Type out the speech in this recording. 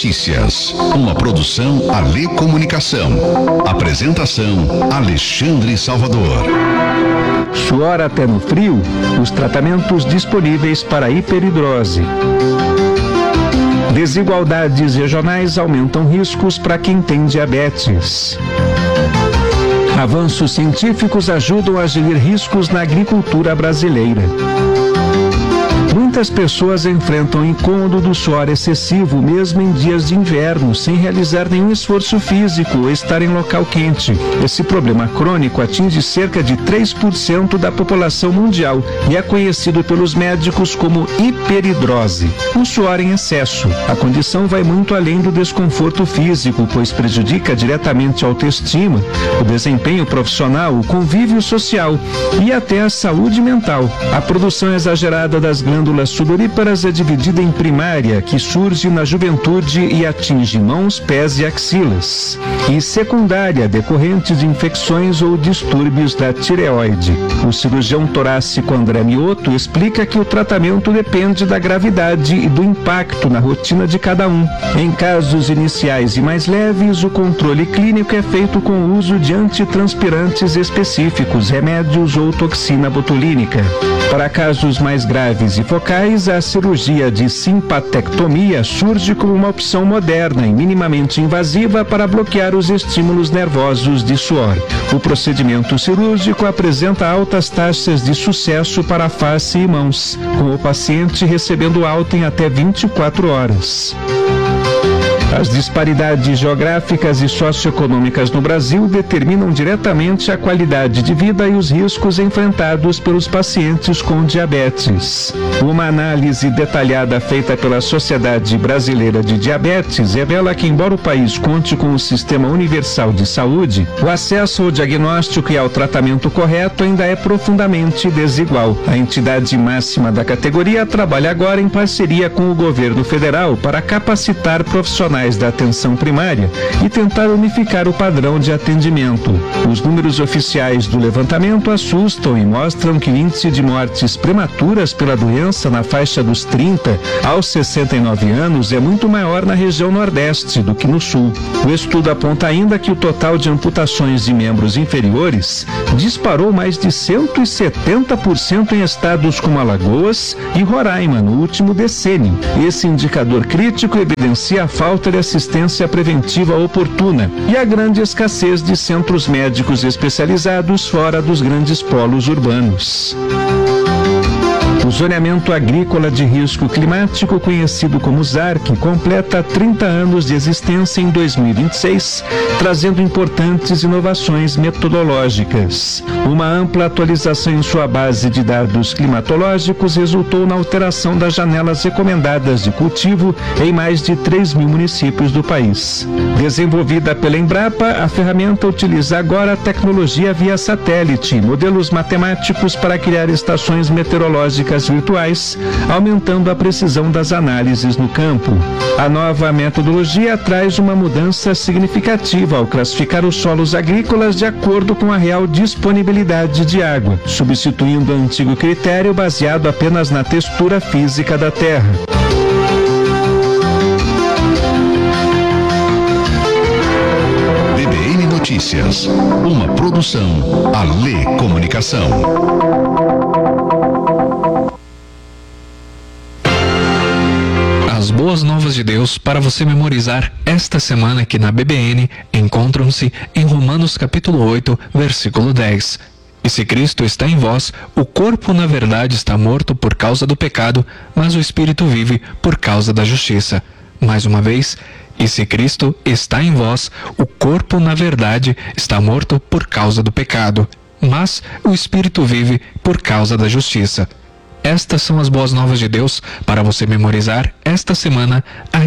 Notícias, uma produção Alê Comunicação. Apresentação Alexandre Salvador. Suor até no frio, os tratamentos disponíveis para hiperidrose. Desigualdades regionais aumentam riscos para quem tem diabetes. Avanços científicos ajudam a gerir riscos na agricultura brasileira. Muitas pessoas enfrentam o incômodo do suor excessivo mesmo em dias de inverno, sem realizar nenhum esforço físico ou estar em local quente. Esse problema crônico atinge cerca de 3% da população mundial e é conhecido pelos médicos como hiperidrose, o suor em excesso. A condição vai muito além do desconforto físico, pois prejudica diretamente a autoestima, o desempenho profissional, o convívio social e até a saúde mental. A produção exagerada das glândulas sudoríparas é dividida em primária, que surge na juventude e atinge mãos, pés e axilas, e secundária, decorrente de infecções ou distúrbios da tireoide. O cirurgião torácico André Mioto explica que o tratamento depende da gravidade e do impacto na rotina de cada um. Em casos iniciais e mais leves, o controle clínico é feito com o uso de antitranspirantes específicos, remédios ou toxina botulínica. Para casos mais graves e focais, a cirurgia de simpatectomia surge como uma opção moderna e minimamente invasiva para bloquear os estímulos nervosos de suor. O procedimento cirúrgico apresenta altas taxas de sucesso para a face e mãos, com o paciente recebendo alta em até 24 horas. As disparidades geográficas e socioeconômicas no Brasil determinam diretamente a qualidade de vida e os riscos enfrentados pelos pacientes com diabetes. Uma análise detalhada feita pela Sociedade Brasileira de Diabetes revela que, embora o país conte com um sistema universal de saúde, o acesso ao diagnóstico e ao tratamento correto ainda é profundamente desigual. A entidade máxima da categoria trabalha agora em parceria com o governo federal para capacitar profissionais da atenção primária e tentar unificar o padrão de atendimento. Os números oficiais do levantamento assustam e mostram que o índice de mortes prematuras pela doença na faixa dos 30 aos 69 anos é muito maior na região Nordeste do que no Sul. O estudo aponta ainda que o total de amputações de membros inferiores disparou mais de 170% em estados como Alagoas e Roraima no último decênio. Esse indicador crítico evidencia a falta de assistência preventiva oportuna e a grande escassez de centros médicos especializados fora dos grandes polos urbanos. O zoneamento agrícola de risco climático, conhecido como ZARC, completa 30 anos de existência em 2026, trazendo importantes inovações metodológicas. Uma ampla atualização em sua base de dados climatológicos resultou na alteração das janelas recomendadas de cultivo em mais de 3.000 municípios do país. Desenvolvida pela Embrapa, a ferramenta utiliza agora a tecnologia via satélite, modelos matemáticos para criar estações meteorológicas virtuais, aumentando a precisão das análises no campo. A nova metodologia traz uma mudança significativa ao classificar os solos agrícolas de acordo com a real disponibilidade de água, substituindo o antigo critério baseado apenas na textura física da terra. BBN Notícias, uma produção Alê Comunicação. As boas novas de Deus para você memorizar esta semana aqui na BBN encontram-se em Romanos capítulo 8, versículo 10. E se Cristo está em vós, o corpo na verdade está morto por causa do pecado, mas o espírito vive por causa da justiça. Mais uma vez, e se Cristo está em vós, o corpo na verdade está morto por causa do pecado, mas o espírito vive por causa da justiça. Estas são as boas novas de Deus para você memorizar esta semana